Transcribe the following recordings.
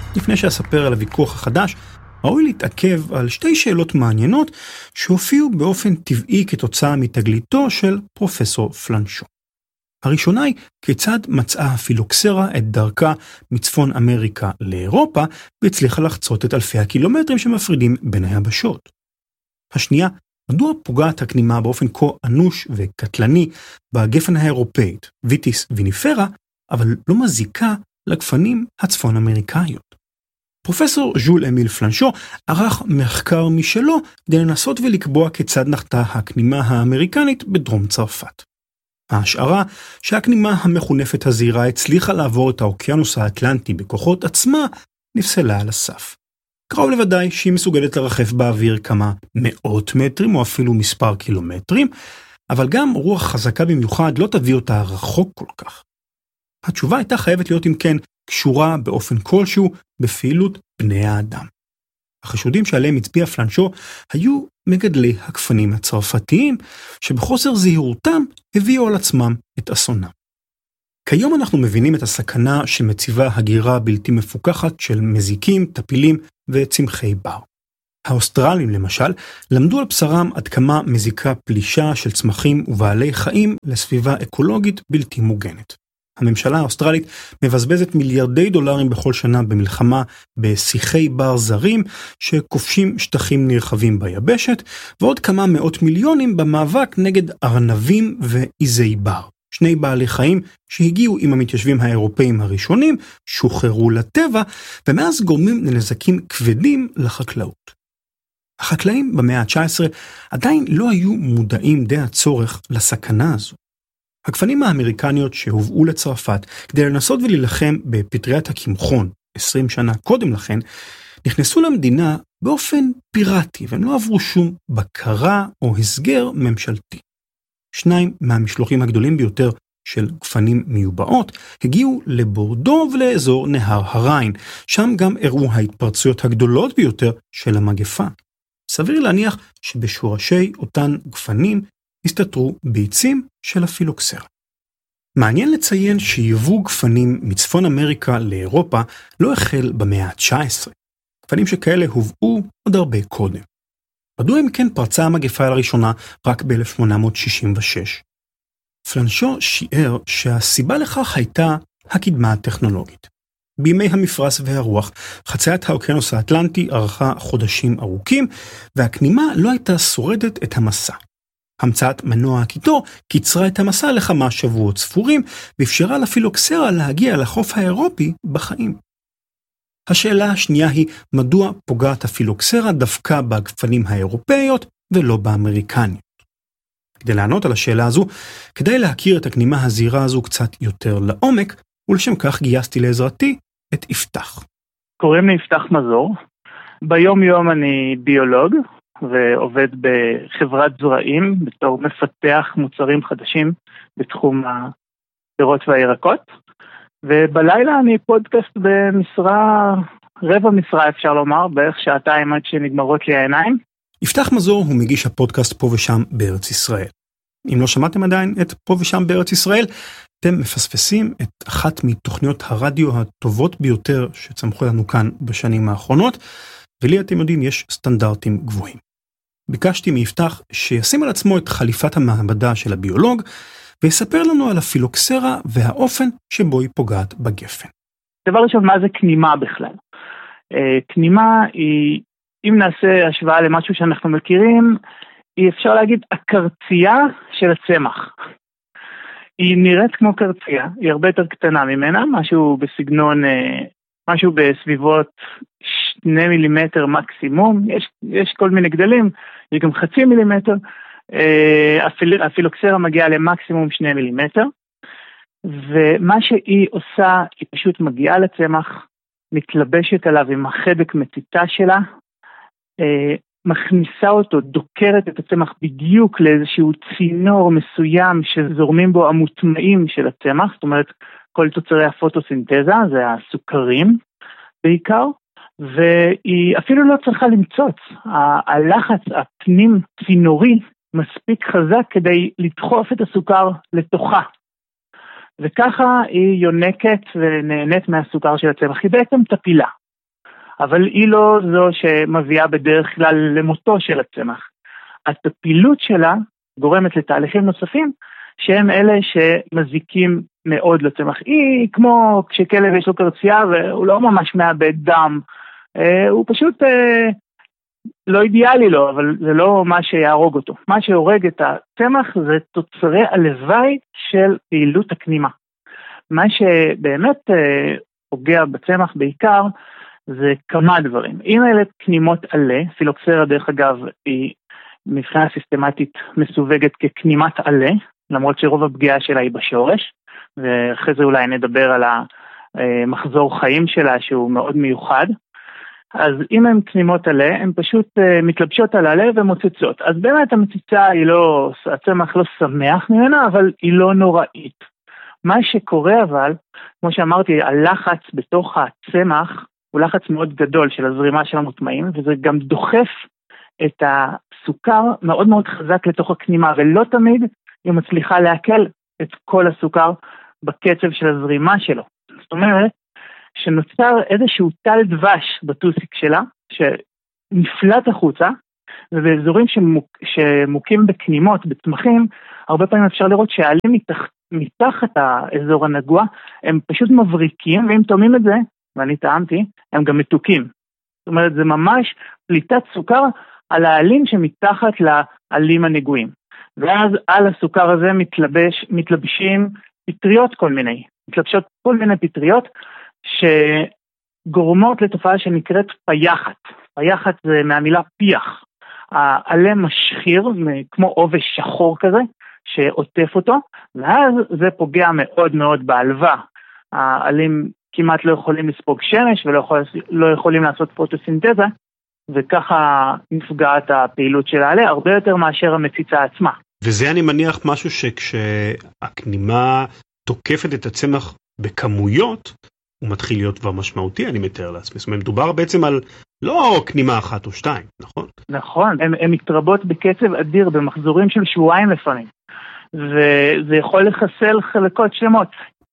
לפני שאספר על הוויכוח החדש, ראוי להתעכב על שתי שאלות מעניינות שהופיעו באופן טבעי כתוצאה מתגליתו של פרופסור פלנשו. הראשונה היא כיצד מצאה הפילוקסרה את דרכה מצפון אמריקה לאירופה והצליחה לחצות את אלפי הקילומטרים שמפרידים בין היבשות. השנייה, מדוע פוגעת הכנימה באופן כה אנוש וקטלני בגפן האירופאית, ויטיס ויניפרה, אבל לא מזיקה לגפנים הצפון אמריקאיות. פרופסור ז'ול אמיל פלנשו ערך מחקר משלו כדי לנסות ולקבוע כיצד נחתה הכנימה האמריקנית בדרום צרפת. ההשערה שהכנימה המחונפת הזעירה הצליחה לעבור את האוקיינוס האטלנטי בכוחות עצמה נפסלה על הסף. קרוב לוודאי שהיא מסוגלת לרחף באוויר כמה מאות מטרים או אפילו מספר קילומטרים, אבל גם רוח חזקה במיוחד לא תביא אותה רחוק כל כך. התשובה הייתה חייבת להיות אם כן קשורה באופן כלשהו בפעילות בני האדם. החשודים שעליהם הצביע פלנשו היו מגדלי הכפנים הצרפתיים, שבחוסר זהירותם הביאו על עצמם את אסונם. כיום אנחנו מבינים את הסכנה שמציבה הגירה בלתי מפוקחת של מזיקים, טפילים וצמחי בר. האוסטרלים למשל למדו על בשרם עד כמה מזיקה פלישה של צמחים ובעלי חיים לסביבה אקולוגית בלתי מוגנת. הממשלה האוסטרלית מבזבזת מיליארדי דולרים בכל שנה במלחמה בשיחי בר זרים שכובשים שטחים נרחבים ביבשת, ועוד כמה מאות מיליונים במאבק נגד ארנבים ועיזי בר. שני בעלי חיים שהגיעו עם המתיישבים האירופאים הראשונים, שוחררו לטבע, ומאז גורמים לנזקים כבדים לחקלאות. החקלאים במאה ה-19 עדיין לא היו מודעים די הצורך לסכנה הזו. הכפנים האמריקניות שהובאו לצרפת כדי לנסות ולהילחם בפטריית הקמחון 20 שנה קודם לכן, נכנסו למדינה באופן פיראטי, והם לא עברו שום בקרה או הסגר ממשלתי. שניים מהמשלוחים הגדולים ביותר של גפנים מיובאות הגיעו לבורדו ולאזור נהר הריין, שם גם אירעו ההתפרצויות הגדולות ביותר של המגפה. סביר להניח שבשורשי אותן גפנים הסתתרו ביצים של הפילוקסרה. מעניין לציין שיבוא גפנים מצפון אמריקה לאירופה לא החל במאה ה-19. גפנים שכאלה הובאו עוד הרבה קודם. מדוע אם כן פרצה המגפה לראשונה רק ב-1866? פלנשו שיער שהסיבה לכך הייתה הקדמה הטכנולוגית. בימי המפרש והרוח, חציית האוקיינוס האטלנטי ארכה חודשים ארוכים, והכנימה לא הייתה שורדת את המסע. המצאת מנוע הקיטור קיצרה את המסע לכמה שבועות ספורים, ואפשרה לפילוקסרה להגיע לחוף האירופי בחיים. השאלה השנייה היא, מדוע פוגעת הפילוקסרה דווקא בגפנים האירופאיות ולא באמריקניות? כדי לענות על השאלה הזו, כדאי להכיר את הכנימה הזעירה הזו קצת יותר לעומק, ולשם כך גייסתי לעזרתי את יפתח. קוראים לי יפתח מזור. ביום יום אני ביולוג, ועובד בחברת זרעים בתור מפתח מוצרים חדשים בתחום הפירות והירקות. ובלילה אני פודקאסט במשרה, רבע משרה אפשר לומר, בערך שעתיים עד שנגמרות לי העיניים. יפתח מזור הוא מגיש הפודקאסט פה ושם בארץ ישראל. אם לא שמעתם עדיין את פה ושם בארץ ישראל, אתם מפספסים את אחת מתוכניות הרדיו הטובות ביותר שצמחו לנו כאן בשנים האחרונות, ולי אתם יודעים יש סטנדרטים גבוהים. ביקשתי מיפתח שישים על עצמו את חליפת המעבדה של הביולוג, ויספר לנו על הפילוקסרה והאופן שבו היא פוגעת בגפן. דבר ראשון, מה זה כנימה בכלל? כנימה היא, אם נעשה השוואה למשהו שאנחנו מכירים, היא אפשר להגיד הקרצייה של הצמח. היא נראית כמו קרצייה, היא הרבה יותר קטנה ממנה, משהו בסגנון, משהו בסביבות 2 מילימטר מקסימום, יש כל מיני גדלים, יש גם 0.5 מילימטר, הפילוקסרה מגיעה למקסימום 2 מילימטר, ומה שהיא עושה, היא פשוט מגיעה לצמח, מתלבשת עליו עם החדק מציתה שלה, מכניסה אותו, דוקרת את הצמח בדיוק לאיזשהו צינור מסוים שזורמים בו המוטמעים של הצמח, זאת אומרת כל תוצרי הפוטוסינתזה, זה הסוכרים בעיקר, והיא אפילו לא צריכה למצוץ, הלחץ הפנים צינורי מספיק חזק כדי לדחוף את הסוכר לתוכה, וככה היא יונקת ונהנית מהסוכר של הצמח, היא בעצם טפילה. אבל היא לא זו שמביאה בדרך כלל למותו של הצמח. הפעילות שלה גורמת לתהליכים נוספים, שהם אלה שמזיקים מאוד לצמח. היא כמו כשכלב יש לו קרצייה והוא לא ממש מאבד דם, הוא פשוט לא אידיאלי לו, אבל זה לא מה שיהרוג אותו. מה שהורג את הצמח זה תוצרי הלוואי של פעילות הקנימה. מה שבאמת פוגע בצמח בעיקר זה כמה דברים. אם אלה קנימות עלה, פילוקסרה דרך אגב היא מבחינה סיסטמטית מסווגת כקנימת עלה, למרות שרוב הפגיעה שלה היא בשורש, ואחרי זה אולי נדבר על המחזור חיים שלה שהוא מאוד מיוחד. אז אם הן קנימות עלה, הן פשוט מתלבשות על עלה ומוצצות. אז באמת המציצה היא לא, הצמח לא שמח ממנה, אבל היא לא נוראית. מה שקורה אבל, כמו שאמרתי, הלחץ בתוך הצמח הוא לחץ מאוד גדול של הזרימה של המוטמעים, וזה גם דוחף את הסוכר מאוד מאוד חזק לתוך הקנימה, ולא תמיד היא מצליחה להקל את כל הסוכר בקצב של הזרימה שלו. זאת אומרת, שנוצר איזשהו טל דבש בטוסיק שלה, שנפלט החוצה, ובאזורים שמוקים בקנימות, בצמחים, הרבה פעמים אפשר לראות שהעלים מתחת האזור הנגוע, הם פשוט מבריקים, ואם תאמים את זה, ואני טעמתי, הם גם מתוקים. זאת אומרת, זה ממש פליטת סוכר על העלים שמתחת לעלים הנגועים. ואז על הסוכר הזה מתלבשים פטריות מתלבשות כל מיני פטריות, שגורמות לתופעה שנקראת פייחת. פייחת זה מהמילה פיח. העלה משחיר, כמו עובש שחור כזה, שעוטף אותו, ואז זה פוגע מאוד מאוד בעלווה. העלים כמעט לא יכולים לספוג שמש, ולא יכולים לעשות פוטוסינתזה, וככה נפגעת הפעילות של העלה, הרבה יותר מאשר המציצה עצמה. וזה אני מניח משהו שכשהקנימה תוקפת את הצמח בכמויות, הוא מתחיל להיות כבר משמעותי, אני מתאר לעצמי. זאת אומרת, מדובר בעצם על לא קנימה אחת או שתיים, נכון? נכון, הן מתרבות בקצב אדיר, במחזורים של שבועיים לפעמים. וזה יכול לחסל חלקות שלמות.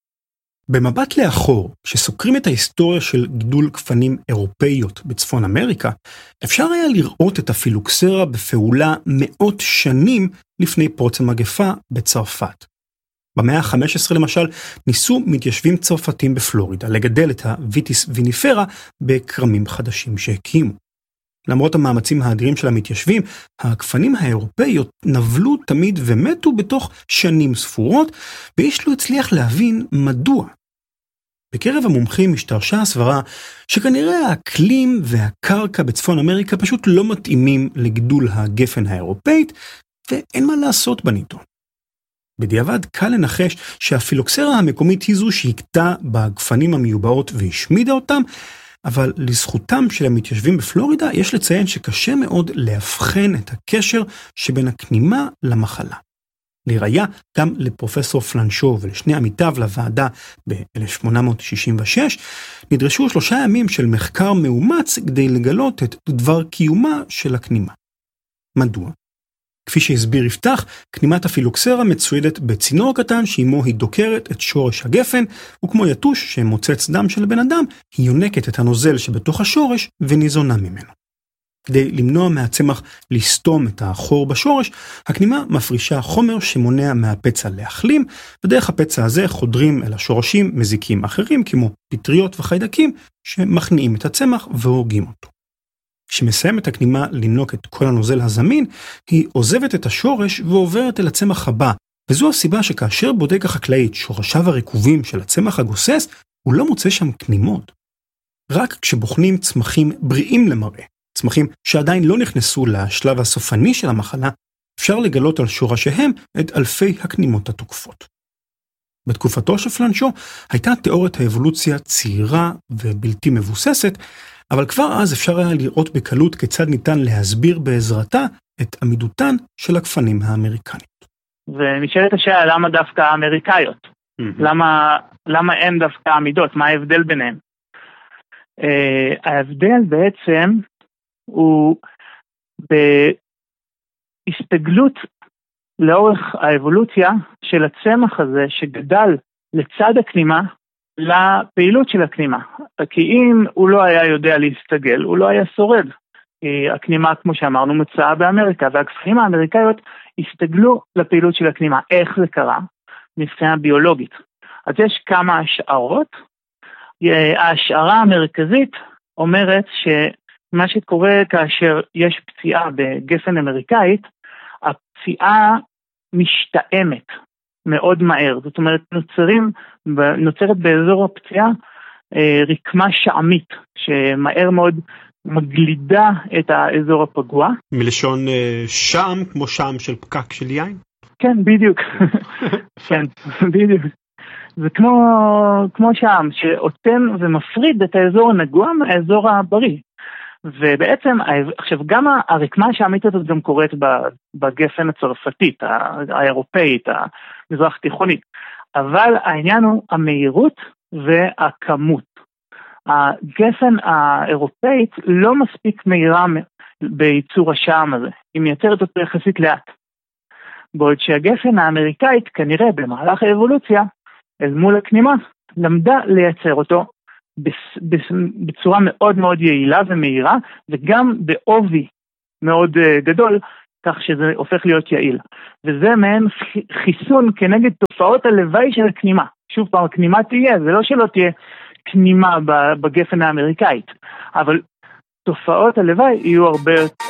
במבט לאחור, כשסוקרים את ההיסטוריה של גידול גפנים אירופאיות בצפון אמריקה, אפשר היה לראות את הפילוקסרה בפעולה מאות שנים לפני פרוץ המגפה בצרפת. במאה ה-15 למשל, ניסו מתיישבים צרפתים בפלורידה לגדל את הוויטיס ויניפרה בקרמים חדשים שהקימו. למרות המאמצים האדירים של המתיישבים, הגפנים האירופאיות נבלו תמיד ומתו בתוך שנים ספורות, ואיש לא הצליח להבין מדוע. בקרב המומחים השתרשה הסברה שכנראה האקלים והקרקע בצפון אמריקה פשוט לא מתאימים לגידול הגפן האירופאית, ואין מה לעשות בנידון. בדיעבד קל לנחש שהפילוקסרה המקומית היא זו שהקטה בגפנים המיובאות והשמידה אותם, אבל לזכותם של המתיישבים בפלורידה יש לציין שקשה מאוד להבחן את הקשר שבין הקנימה למחלה. לראיה, גם לפרופסור פלנשו ולשני עמיתיו לוועדה ב-1866, נדרשו 3 ימים של מחקר מאומץ כדי לגלות את דבר קיומה של הקנימה. מדוע? כפי שהסביר יפתח, קנימת הפילוקסרה מצוידת בצינור קטן שעימו היא דוקרת את שורש הגפן, וכמו יתוש שמוצץ דם של בן אדם, היא יונקת את הנוזל שבתוך השורש וניזונה ממנו. כדי למנוע מהצמח לסתום את החור בשורש, הקנימה מפרישה חומר שמונע מהפצע להחלים, ודרך הפצע הזה חודרים אל השורשים מזיקים אחרים כמו פטריות וחיידקים שמכניעים את הצמח והורגים אותו. כשמסיימת הקנימה לנוק את כל הנוזל הזמין, היא עוזבת את השורש ועוברת אל הצמח הבא, וזו הסיבה שכאשר בודק החקלאי את שורשיו הרקובים של הצמח הגוסס, הוא לא מוצא שם קנימות. רק כשבוחנים צמחים בריאים למראה, צמחים שעדיין לא נכנסו לשלב הסופני של המחלה, אפשר לגלות על שורשיהם את אלפי הקנימות התוקפות. בתקופתו של פלנשו הייתה תיאוריית האבולוציה צעירה ובלתי מבוססת, אבל כבר אז אפשר היה לראות בקלות כיצד ניתן להסביר בעזרתה את עמידותן של הגפנים האמריקניות. ונשאלת השאלה למה דווקא האמריקאיות? למה אין דווקא עמידות? מה ההבדל ביניהם? ההבדל בעצם הוא בהסתגלות לאורך האבולוציה של הצמח הזה שגדל לצד הקנימה לפעילות של הכנימה. כי אם הוא לא היה יודע להסתגל, הוא לא היה שורד. הכנימה, כמו שאמרנו, מצאה באמריקה, והגפנים האמריקאיות הסתגלו לפעילות של הכנימה. איך זה קרה? מבחינה ביולוגית. אז יש כמה השערות. ההשערה המרכזית אומרת שמה שקורה כאשר יש פציעה בגפן אמריקאית, הפציעה משתאמת מאוד מהר. זאת אומרת, נוצרת באזור הפציעה רקמה שעמית, שמהר מאוד מגלידה את האזור הפגוע. מלשון שעם, כמו שעם של פקק של יין? כן, בדיוק. כן, בדיוק. זה כמו שעם, שאותן ומפריד את האזור הנגוע מהאזור הבריא. ובעצם, עכשיו, גם הרקמה השעמית הזאת גם קורית בגפן הצרפתית, האירופאית, המזרח תיכונית. אבל העניין הוא המהירות והכמות. הגפן האירופאית לא מספיק מהירה בייצור השעם הזה, היא מייצרת אותו יחסית לאט. בעוד שהגפן האמריקאית כנראה במהלך האבולוציה, אל מול הכנימה, למדה לייצר אותו בצורה מאוד מאוד יעילה ומהירה, וגם בעובי מאוד גדול, כך שזה הופך להיות יעיל. וזה מעין חיסון כנגד תופעות הלוואי של הכנימה. שוב פעם, הכנימה תהיה, זה לא שלא תהיה כנימה בגפן האמריקאית, אבל תופעות הלוואי יהיו הרבה